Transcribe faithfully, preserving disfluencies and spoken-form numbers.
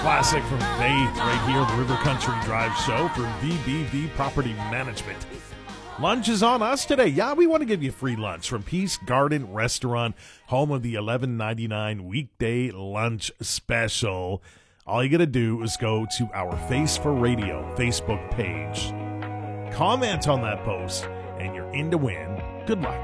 Classic from Nate right here, the River Country Drive Show for V B V Property Management. Lunch is on us today. Yeah, we want to give you free lunch from Peace Garden Restaurant, home of the eleven ninety-nine weekday lunch special. All you got to do is go to our Face for Radio Facebook page, comment on that post, and you're in to win. Good luck.